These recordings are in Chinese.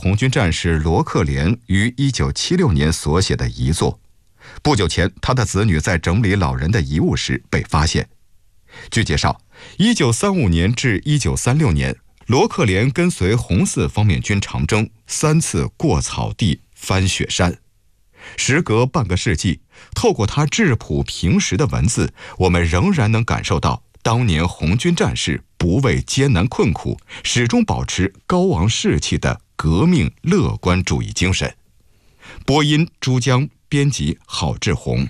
红军战士罗克莲于1976年所写的遗作。不久前，他的子女在整理老人的遗物时被发现。据介绍，1935年至1936年，罗克莲跟随红四方面军长征3次过草地、翻雪山。时隔半个世纪，透过他质朴平实的文字，我们仍然能感受到当年红军战士不畏艰难困苦，始终保持高昂士气的革命乐观主义精神。播音朱江，编辑郝志宏。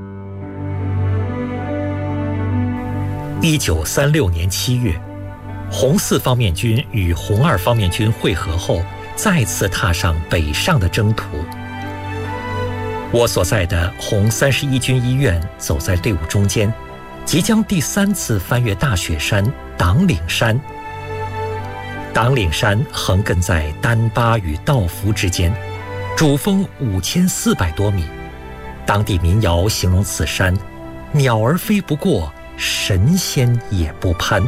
1936年7月，红四方面军与红二方面军会合后，再次踏上北上的征途。我所在的红31军医院走在队伍中间，即将第3次翻越大雪山党岭山。党岭山横亘在丹巴与道孚之间，主峰5400多米。当地民谣形容此山：鸟儿飞不过，神仙也不攀。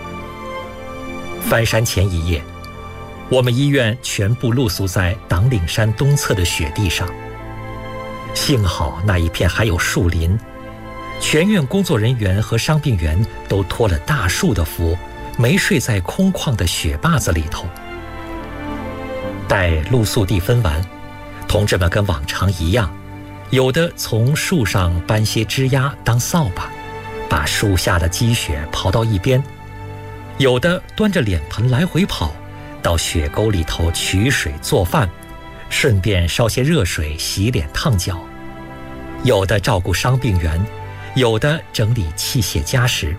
翻山前一夜，我们医院全部露宿在党岭山东侧的雪地上。幸好那一片还有树林，全院工作人员和伤病员都托了大树的福，没睡在空旷的雪坝子里头。待露宿地分完，同志们跟往常一样，有的从树上搬些枝丫当扫把，把树下的积雪刨到一边；有的端着脸盆来回跑，到雪沟里头取水做饭，顺便烧些热水洗脸烫脚；有的照顾伤病员，有的整理器械家什。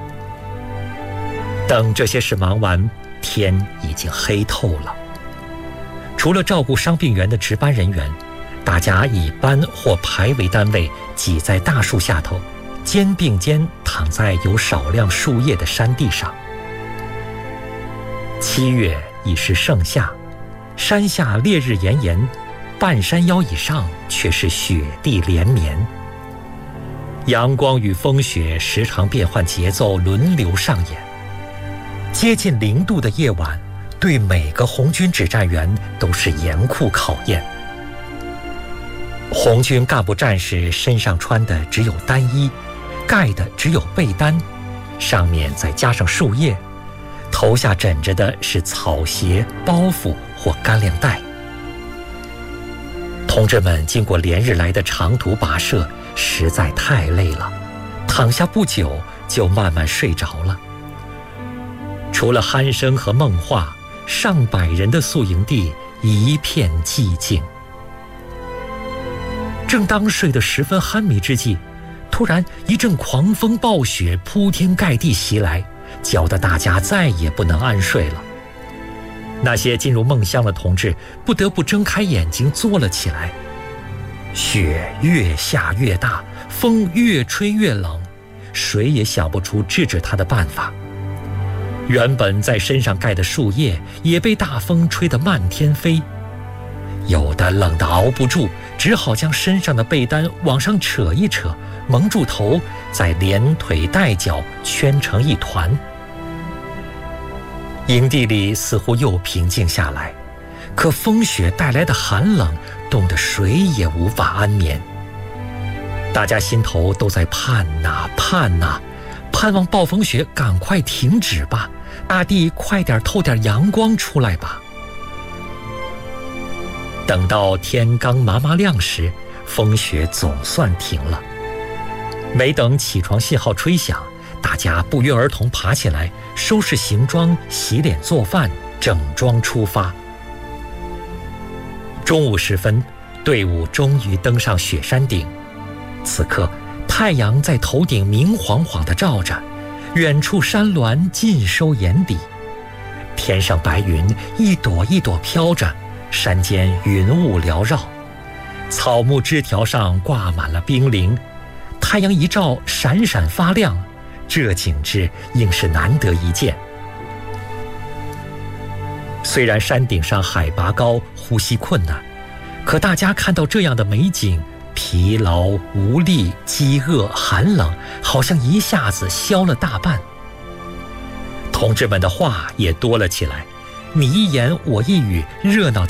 等这些事忙完，天已经黑透了。除了照顾伤病员的值班人员，大家以班或排为单位，挤在大树下头，肩并肩躺在有少量树叶的山地上。7月已是盛夏，山下烈日炎炎，半山腰以上却是雪地连绵。阳光与风雪时常变换节奏，轮流上演。接近0度的夜晚，对每个红军指战员都是严酷考验。红军干部战士身上穿的只有单衣，盖的只有被单，上面再加上树叶，头下枕着的是草鞋、包袱或干粮袋。同志们经过连日来的长途跋涉，实在太累了，躺下不久就慢慢睡着了。除了鼾声和梦话，上百人的宿营地一片寂静。正当睡得十分酣迷之际，突然一阵狂风暴雪铺天盖地袭来，搅得大家再也不能安睡了。那些进入梦乡的同志不得不睁开眼睛坐了起来。雪越下越大，风越吹越冷，谁也想不出制止它的办法。原本在身上盖的树叶也被大风吹得漫天飞，有的冷得熬不住，只好将身上的被单往上扯一扯，蒙住头，再连腿带脚圈成一团。营地里似乎又平静下来，可风雪带来的寒冷冻得谁也无法安眠。大家心头都在盼呐盼呐，盼望暴风雪赶快停止吧，大地快点透点阳光出来吧。等到天刚麻麻亮时，风雪总算停了。没等起床信号吹响，大家不约而同爬起来，收拾行装，洗脸做饭，整装出发。中午时分，队伍终于登上雪山顶。此刻太阳在头顶明晃晃地照着，远处山峦尽收眼底，天上白云一朵一朵飘着，山间云雾缭绕，草木枝条上挂满了冰凌，太阳一照闪闪发亮，这景致应是难得一见。虽然山顶上海拔高，呼吸困难，可大家看到这样的美景，疲劳无力、饥饿寒冷好像一下子消了大半。同志们的话也多了起来，你一言我一语，热闹